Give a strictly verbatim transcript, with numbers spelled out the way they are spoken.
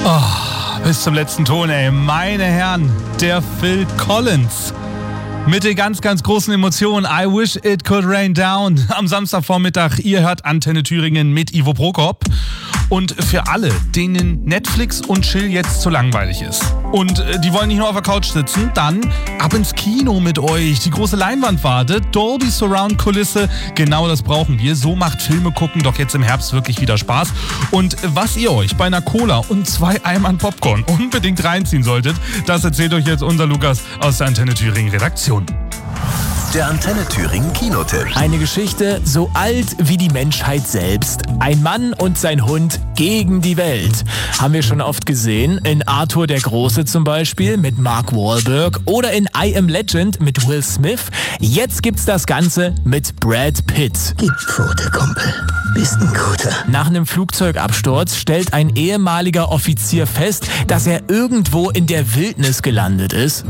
Oh, bis zum letzten Ton, ey. Meine Herren, der Phil Collins. Mit der ganz, ganz großen Emotion I Wish It Could Rain Down am Samstagvormittag. Ihr hört Antenne Thüringen mit Ivo Prokop. Und für alle, denen Netflix und Chill jetzt zu langweilig ist und äh, die wollen nicht nur auf der Couch sitzen, dann ab ins Kino mit euch. Die große Leinwand wartet, Dolby Surround Kulisse, genau das brauchen wir. So macht Filme gucken doch jetzt im Herbst wirklich wieder Spaß. Und was ihr euch bei einer Cola und zwei Eimern Popcorn unbedingt reinziehen solltet, das erzählt euch jetzt unser Lukas aus der Antenne Thüringen Redaktion. Der Antenne Thüringen Kinotipp. Eine Geschichte so alt wie die Menschheit selbst. Ein Mann und sein Hund gegen die Welt. Haben wir schon oft gesehen. In Arthur der Große zum Beispiel mit Mark Wahlberg oder in I Am Legend mit Will Smith. Jetzt gibt's das Ganze mit Brad Pitt. Gib Pfote, Kumpel. Bist ein Guter. Nach einem Flugzeugabsturz stellt ein ehemaliger Offizier fest, dass er irgendwo in der Wildnis gelandet ist.